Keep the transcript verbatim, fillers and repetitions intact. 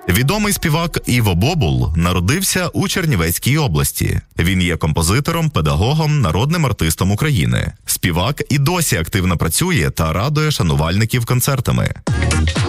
Відомий співак Іво Бобул народився у Чернівецькій області. Він є композитором, педагогом, народним артистом України. Співак і досі активно працює та радує шанувальників концертами.